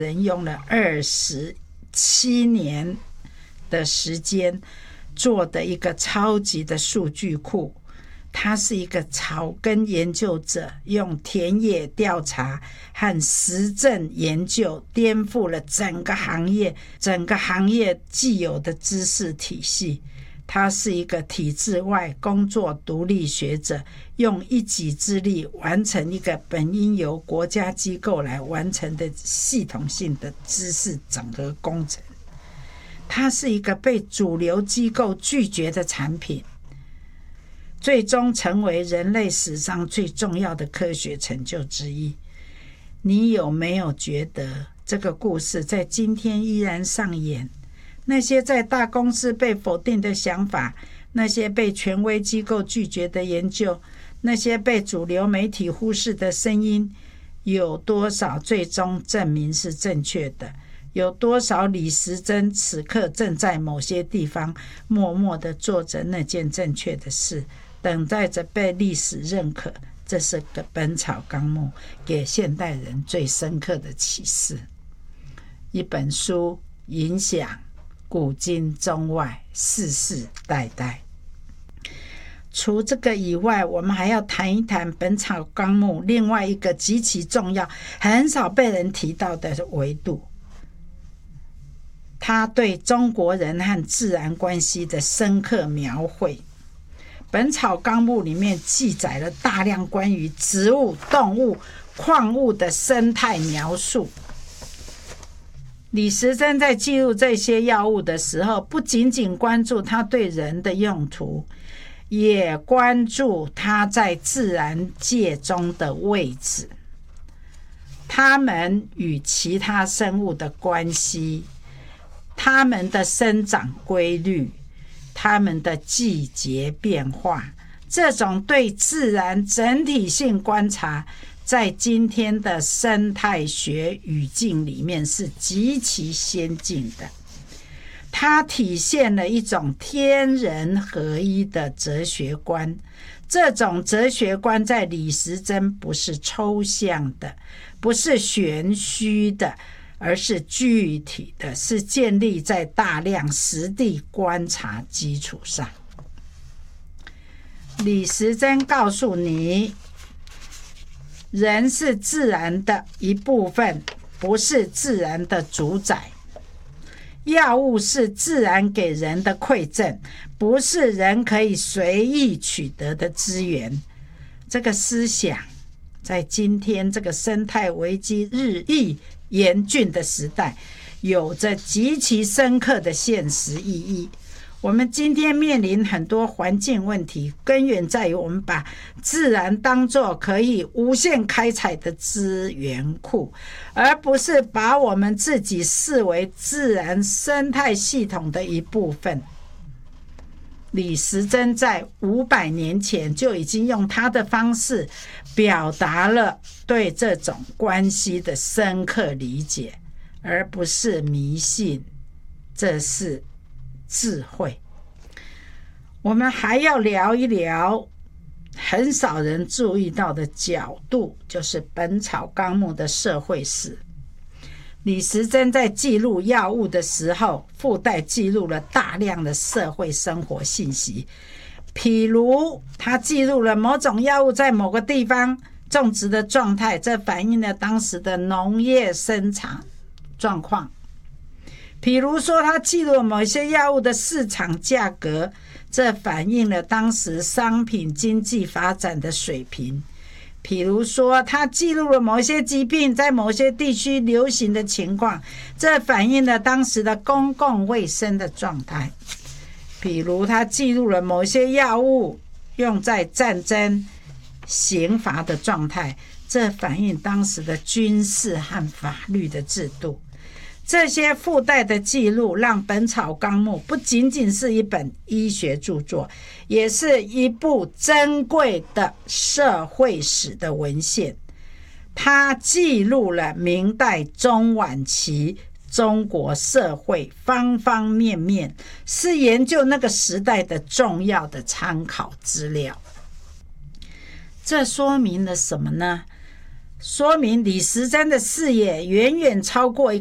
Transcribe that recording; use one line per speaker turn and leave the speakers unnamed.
人用了27年的时间做的一个超级的数据库。他是一个草根研究者，用田野调查和实证研究颠覆了整个行业既有的知识体系。他是一个体制外工作独立学者，用一己之力完成一个本应由国家机构来完成的系统性的知识整合工程。他是一个被主流机构拒绝的产品，最终成为人类史上最重要的科学成就之一。你有没有觉得这个故事在今天依然上演？那些在大公司被否定的想法，那些被权威机构拒绝的研究，那些被主流媒体忽视的声音，有多少最终证明是正确的？有多少李时珍此刻正在某些地方默默地做着那件正确的事，等待着被历史认可？这是个《本草纲目》给现代人最深刻的启示。一本书影响古今中外，世世代代。除这个以外，我们还要谈一谈《本草纲目》另外一个极其重要、很少被人提到的维度，它对中国人和自然关系的深刻描绘。《本草纲目》里面记载了大量关于植物、动物、矿物的生态描述。李时珍在记录这些药物的时候，不仅仅关注它对人的用途，也关注它在自然界中的位置，它们与其他生物的关系，它们的生长规律，它们的季节变化。这种对自然整体性观察，在今天的生态学语境里面是极其先进的。它体现了一种天人合一的哲学观。这种哲学观在李时珍不是抽象的，不是玄虚的，而是具体的，是建立在大量实地观察基础上。李时珍告诉你，人是自然的一部分，不是自然的主宰。药物是自然给人的馈赠，不是人可以随意取得的资源。这个思想在今天这个生态危机日益严峻的时代，有着极其深刻的现实意义。我们今天面临很多环境问题，根源在于我们把自然当作可以无限开采的资源库，而不是把我们自己视为自然生态系统的一部分。李时珍在500年前就已经用他的方式表达了对这种关系的深刻理解，而不是迷信，这是智慧。我们还要聊一聊很少人注意到的角度，就是《本草纲目》的社会史。李时珍在记录药物的时候，附带记录了大量的社会生活信息。譬如他记录了某种药物在某个地方种植的状态，这反映了当时的农业生产状况。比如说他记录了某些药物的市场价格，这反映了当时商品经济发展的水平。比如说他记录了某些疾病在某些地区流行的情况，这反映了当时的公共卫生的状态。比如他记录了某些药物用在战争刑罚的状态，这反映当时的军事和法律的制度。这些附带的记录让《本草纲目》不仅仅是一本医学著作，也是一部珍贵的社会史的文献。它记录了明代中晚期中国社会方方面面，是研究那个时代的重要的参考资料。这说明了什么呢？ 说明李时珍的事业远远超过